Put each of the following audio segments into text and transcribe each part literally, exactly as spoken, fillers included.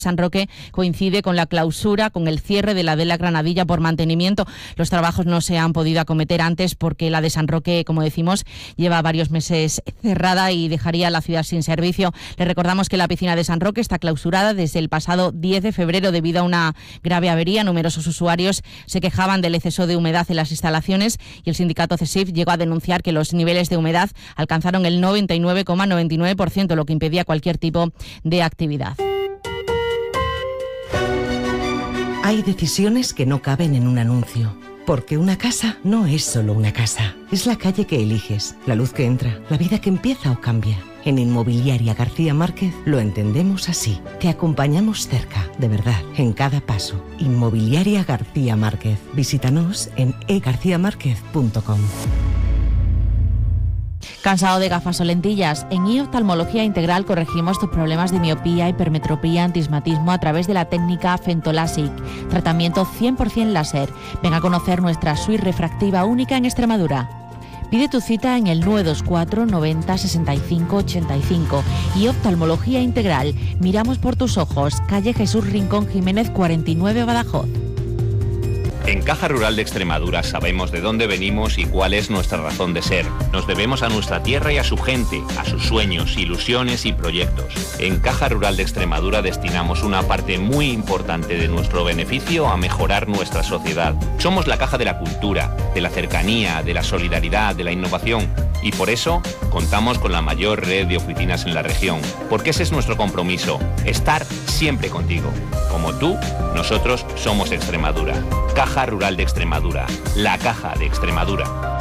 San Roque coincide con la clausura, con el cierre de la de la Granadilla por mantenimiento. Los trabajos no se han podido acometer antes porque la de San Roque, como decimos, lleva varios meses cerrada y dejaría la ciudad sin servicio. Le recordamos que la piscina de San Roque está clausurada desde el pasado diez de febrero debido a una grave avería. Numerosos usuarios se quejaban del exceso de humedad en las instalaciones y el sindicato CESIF llegó a denunciar que los niveles de humedad alcanzaron el noventa y nueve coma noventa y nueve por ciento, lo que impedía cualquier tipo de actividad. Hay decisiones que no caben en un anuncio, porque una casa no es solo una casa, es la calle que eliges, la luz que entra, la vida que empieza o cambia. En Inmobiliaria García Márquez lo entendemos así. Te acompañamos cerca, de verdad, en cada paso. Inmobiliaria García Márquez. Visítanos en e garcía márquez punto com. ¿Cansado de gafas o lentillas? En I Oftalmología Integral corregimos tus problemas de miopía, hipermetropía, antismatismo a través de la técnica Fentolásic. Tratamiento cien por ciento láser. Ven a conocer nuestra suite refractiva única en Extremadura. Pide tu cita en el nueve dos cuatro noventa sesenta y cinco ochenta y cinco. Y Oftalmología Integral. Miramos por tus ojos. Calle Jesús Rincón Jiménez cuarenta y nueve, Badajoz. En Caja Rural de Extremadura sabemos de dónde venimos y cuál es nuestra razón de ser. Nos debemos a nuestra tierra y a su gente, a sus sueños, ilusiones y proyectos. En Caja Rural de Extremadura destinamos una parte muy importante de nuestro beneficio a mejorar nuestra sociedad. Somos la caja de la cultura, de la cercanía, de la solidaridad, de la innovación. Y por eso contamos con la mayor red de oficinas en la región. Porque ese es nuestro compromiso, estar siempre contigo. Como tú, nosotros somos Extremadura. Caja Rural de Extremadura, la caja de Extremadura.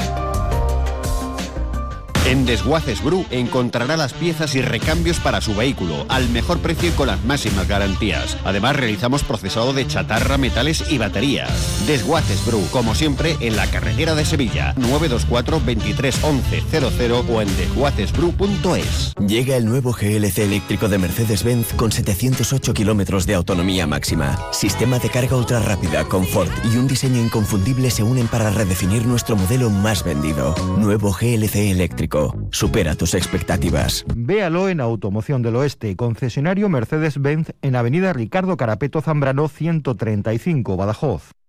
En Desguaces Bru encontrará las piezas y recambios para su vehículo al mejor precio y con las máximas garantías. Además realizamos procesado de chatarra, metales y baterías. Desguaces Bru, como siempre, en la carretera de Sevilla, nueve dos cuatro veintitrés once cero cero o en desguaces bru punto es. Llega el nuevo G L C eléctrico de Mercedes-Benz con setecientos ocho kilómetros de autonomía máxima. Sistema de carga ultra rápida, confort y un diseño inconfundible se unen para redefinir nuestro modelo más vendido. Nuevo G L C eléctrico. Supera tus expectativas. Véalo en Automoción del Oeste, concesionario Mercedes-Benz en Avenida Ricardo Carapeto Zambrano ciento treinta y cinco, Badajoz.